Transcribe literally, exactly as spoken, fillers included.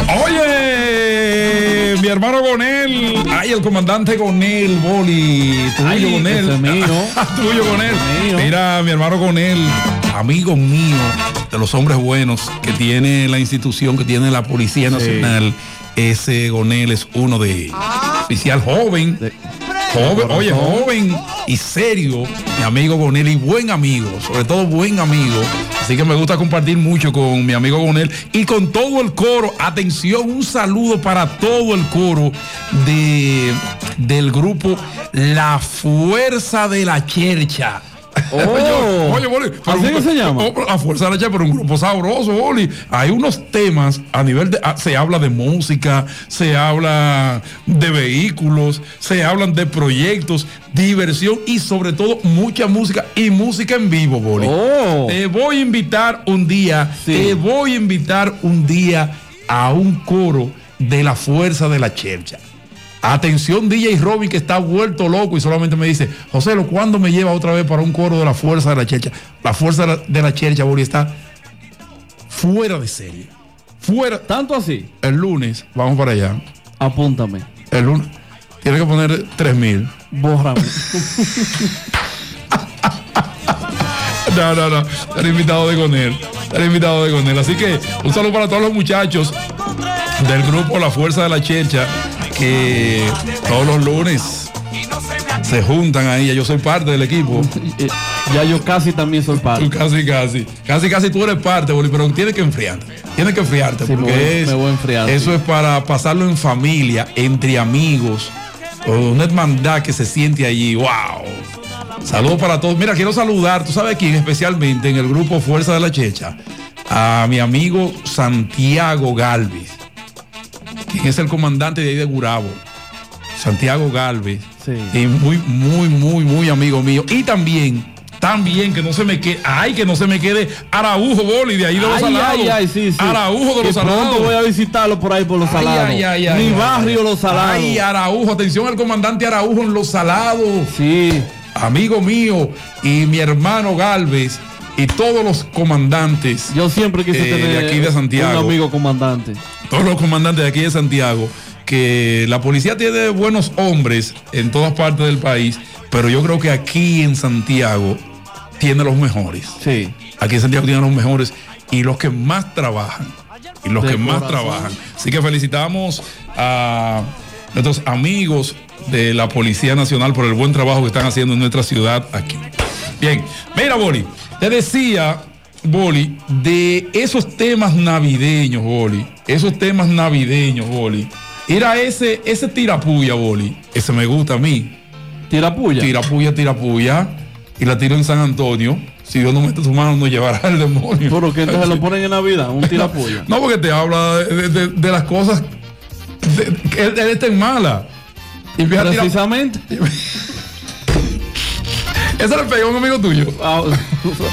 Oye, mi hermano Gonel. Ay, el comandante Gonel, Boli. Tuyo, Ay, Gonel. ese es mío. Tuyo, Gonel. Mira, mi hermano Gonel, amigo mío, de los hombres buenos que tiene la institución, que tiene la Policía Nacional. Sí. Ese Gonel es uno de ellos. Oficial joven. De... Joven, oye, joven y serio, mi amigo Gonel, y buen amigo, sobre todo buen amigo. Así que me gusta compartir mucho con mi amigo Gonel y con todo el coro. Atención, un saludo para todo el coro de, del grupo La Fuerza de la Chercha. Oh, oye, Boli, ¿así que se llama? La Fuerza de la Chercha, pero un grupo sabroso, Boli. Hay unos temas a nivel de, se habla de música, se habla de vehículos, se hablan de proyectos, diversión y sobre todo mucha música y música en vivo, Boli. Oh. Te voy a invitar un día, sí. te voy a invitar un día a un coro de La Fuerza de la Chercha. Atención, D J Robin, que está vuelto loco y solamente me dice, José, ¿cuándo me lleva otra vez para un coro de La Fuerza de la Chercha? La Fuerza de la, de la Chercha, Boli, está fuera de serie. Fuera. ¿Tanto así? El lunes, vamos para allá. Apúntame. El lunes. Tienes que poner tres mil. Bórrame. No, no, no. Estar invitado de Gonel. Estar invitado de Gonel. Así que un saludo para todos los muchachos del grupo La Fuerza de la Chercha, que todos los lunes se juntan ahí. Ya yo soy parte del equipo. Ya yo casi también soy parte. Tú casi, casi. Casi, casi tú eres parte, Boli, pero tienes que enfriarte. Tienes que enfriarte. Sí, porque me voy, es, me voy a enfriar, eso sí. es para pasarlo en familia, entre amigos, con una hermandad que se siente allí. ¡Wow! Saludos para todos. Mira, quiero saludar, ¿tú sabes quién? Especialmente en el grupo Fuerza de la Chercha, a mi amigo Santiago Galvez, quien es el comandante de ahí de Gurabo. Santiago Galvez. Sí. Y muy, muy, muy, muy amigo mío. Y también, también que no se me quede, ay, que no se me quede Araujo, Boli, de ahí de los ay, Salados. Ay, ay, sí, sí. Araujo de los Salados. Pronto voy a visitarlo por ahí por los Salados. Ay, ay, ay, Mi ay, barrio, ay, Los Salados. Ay, Araujo, atención al comandante Araujo en Los Salados. Sí. Amigo mío y mi hermano Galvez y todos los comandantes. Yo siempre quise eh, tener de aquí de Santiago. un amigo comandante. Todos los comandantes de aquí de Santiago, que la policía tiene buenos hombres en todas partes del país, pero yo creo que aquí en Santiago tiene los mejores. Sí. Aquí en Santiago tiene los mejores y los que más trabajan. Y los de que más corazón. trabajan. Así que felicitamos a nuestros amigos de la Policía Nacional por el buen trabajo que están haciendo en nuestra ciudad aquí. Bien, mira, Boli, te decía, Boli, de esos temas navideños, Boli, esos temas navideños, Boli. Era ese, ese tirapuya, Boli, ese me gusta a mí. ¿Tirapuya? Tirapuya, tirapuya, y la tiro en San Antonio. Si Dios no mete su mano, nos llevará el demonio. ¿Pero que entonces lo ponen en Navidad? ¿Un tirapuya? No, porque te habla de, de, de, de las cosas, de, que él, él está en mala. Y precisamente. Ese le pegó a un amigo tuyo. Ah,